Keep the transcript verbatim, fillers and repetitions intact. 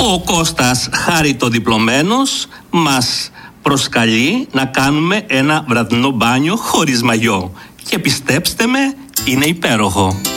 Ο Κώστας χαριτοδιπλωμένος μας προσκαλεί να κάνουμε ένα βραδινό μπάνιο χωρίς μαγιό. Και πιστέψτε με, είναι υπέροχο.